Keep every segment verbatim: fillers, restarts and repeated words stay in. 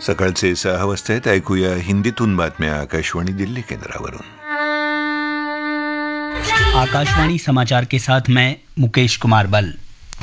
सकाळचे सहा वाजता आहेत. ऐकूया हिंदीतून बातम्या आकाशवाणी दिल्ली केंद्रावरून. आकाशवाणी समाचार के साथ मैं मुकेश कुमार बल.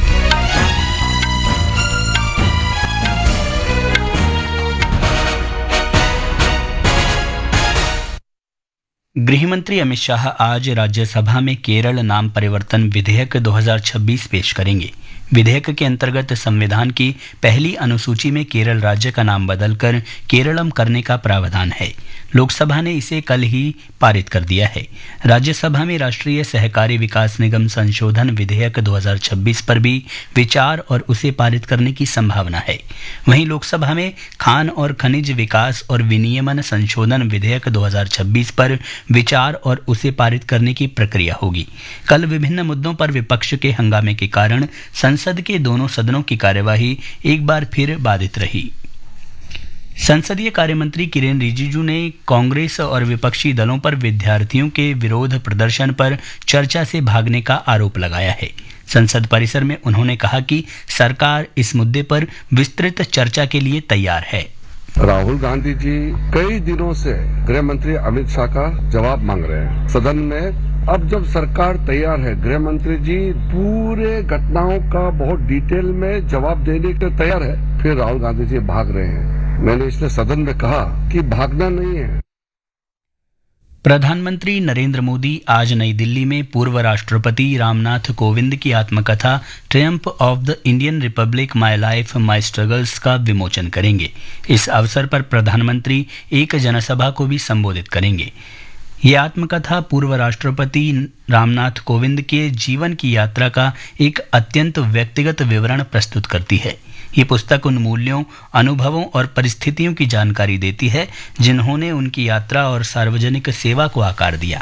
गृहमंत्री अमित शाह आज राज्यसभा में केरल नाम परिवर्तन विधेयक दो हज़ार छब्बीस पेश करेंगे. विधेयक के अंतर्गत संविधान की पहली अनुसूची में केरल राज्य का नाम बदलकर केरलम करने का प्रावधान है. लोकसभा ने इसे कल ही पारित कर दिया है. राज्यसभा में राष्ट्रीय सहकारी विकास निगम संशोधन विधेयक दो हज़ार छब्बीस पर भी विचार और उसे पारित करने की संभावना है. वहीं लोकसभा में खान और खनिज विकास और विनियमन संशोधन विधेयक दो हज़ार छब्बीस पर विचार और उसे पारित करने की प्रक्रिया होगी. कल विभिन्न मुद्दों पर विपक्ष के हंगामे के कारण संसद के दोनों सदनों की कार्यवाही एक बार फिर बाधित रही. संसदीय कार्यमंत्री किरेन रिजिजू ने कांग्रेस और विपक्षी दलों पर विद्यार्थियों के विरोध प्रदर्शन पर चर्चा से भागने का आरोप लगाया है. संसद परिसर में उन्होंने कहा कि सरकार इस मुद्दे पर विस्तृत चर्चा के लिए तैयार है. राहुल गांधी जी कई दिनों से गृह मंत्री अमित शाह का जवाब मांग रहे हैं सदन में. अब जब सरकार तैयार है, गृह मंत्री जी पूरे घटनाओं का बहुत डिटेल में जवाब देने के लिए तैयार है, फिर राहुल गांधी जी भाग रहे हैं. मैंने इसलिए सदन में कहा कि भागना नहीं है. प्रधानमंत्री नरेंद्र मोदी आज नई दिल्ली में पूर्व राष्ट्रपति रामनाथ कोविंद की आत्मकथा Triumph of the Indian Republic my life my struggles का विमोचन करेंगे. इस अवसर पर प्रधानमंत्री एक जनसभा को भी संबोधित करेंगे. ये आत्मकथा पूर्व राष्ट्रपति रामनाथ कोविंद के जीवन की यात्रा का एक अत्यंत व्यक्तिगत विवरण प्रस्तुत करती है. ये पुस्तक उन मूल्यों, अनुभवों और परिस्थितियों की जानकारी देती है जिन्होंने उनकी यात्रा और सार्वजनिक सेवा को आकार दिया.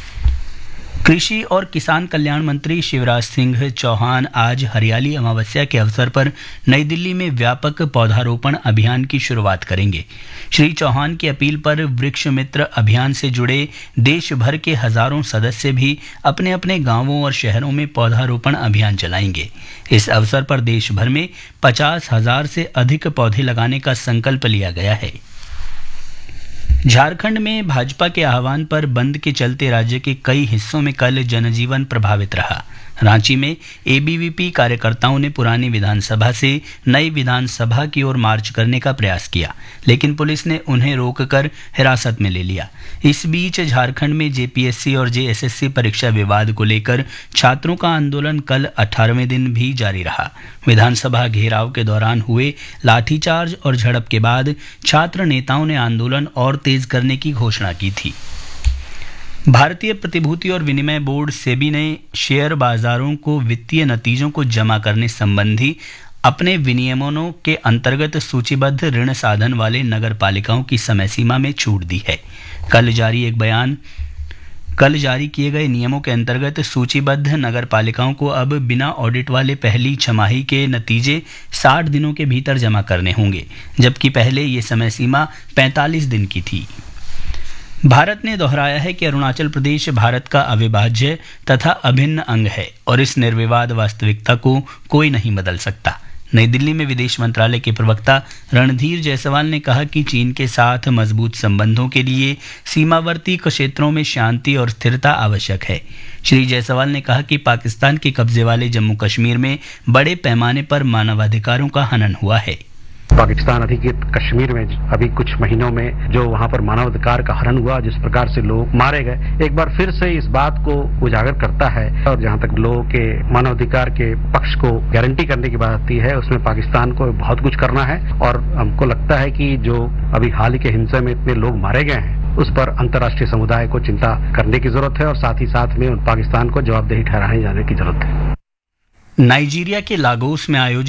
कृषि और किसान कल्याण मंत्री शिवराज सिंह चौहान आज हरियाली अमावस्या के अवसर पर नई दिल्ली में व्यापक पौधारोपण अभियान की शुरुआत करेंगे. श्री चौहान की अपील पर वृक्ष मित्र अभियान से जुड़े देश भर के हजारों सदस्य भी अपने अपने गांवों और शहरों में पौधारोपण अभियान चलाएंगे. इस अवसर पर देश भर में पचास हजार से अधिक पौधे लगाने का संकल्प लिया गया है. झारखंड में भाजपा के आह्वान पर बंद के चलते राज्य के कई हिस्सों में कल जनजीवन प्रभावित रहा. रांची में एबीवीपी कार्यकर्ताओं ने पुरानी विधानसभा से नई विधानसभा की ओर मार्च करने का प्रयास किया, लेकिन पुलिस ने उन्हें रोककर हिरासत में ले लिया. इस बीच झारखंड में जेपीएससी और जेएसएससी परीक्षा विवाद को लेकर छात्रों का आंदोलन कल अठारहवें दिन भी जारी रहा. विधानसभा घेराव के दौरान हुए लाठीचार्ज और झड़प के बाद छात्र नेताओं ने आंदोलन और तेज करने की घोषणा की थी. भारतीय प्रतिभूति और विनिमय बोर्ड सेबी ने शेयर बाजारों को वित्तीय नतीजों को जमा करने संबंधी अपने विनियमनों के अंतर्गत सूचीबद्ध ऋण साधन वाले नगर पालिकाओं की समय सीमा में छूट दी है. कल जारी एक बयान कल जारी किए गए नियमों के अंतर्गत सूचीबद्ध नगर पालिकाओं को अब बिना ऑडिट वाले पहली छमाही के नतीजे साठ दिनों के भीतर जमा करने होंगे, जबकि पहले ये समय सीमा पैंतालीस दिन की थी. भारत ने दोहराया है कि अरुणाचल प्रदेश भारत का अविभाज्य तथा अभिन्न अंग है और इस निर्विवाद वास्तविकता को कोई नहीं बदल सकता. नई दिल्ली में विदेश मंत्रालय के प्रवक्ता रणधीर जायसवाल ने कहा कि चीन के साथ मजबूत संबंधों के लिए सीमावर्ती क्षेत्रों में शांति और स्थिरता आवश्यक है. श्री जायसवाल ने कहा कि पाकिस्तान के कब्जे वाले जम्मू कश्मीर में बड़े पैमाने पर मानवाधिकारों का हनन हुआ है. पाकिस्तान अधिकृत कश्मीर में अभी कुछ महीनों में जो वहां पर मानवाधिकार का हनन हुआ, जिस प्रकार से लोग मारे गए, एक बार फिर से इस बात को उजागर करता है. और जहां तक लोगों के मानवाधिकार के पक्ष को गारंटी करने की बात आती है, उसमें पाकिस्तान को बहुत कुछ करना है. और हमको लगता है कि जो अभी हाल ही के हिंसा में इतने लोग मारे गए हैं, उस पर अंतर्राष्ट्रीय समुदाय को चिंता करने की जरूरत है और साथ ही साथ में पाकिस्तान को जवाबदेही ठहराने जाने की जरूरत है. नाइजीरिया के लागोस में आयोजित